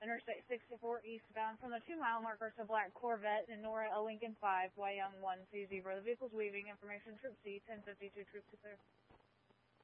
Interstate 64 eastbound from the 2-mile marker to Black Corvette in Nora, a Lincoln 5, Wyong 1, CZ. The vehicle's weaving. Information, Troop C, 1052, Troop to clear.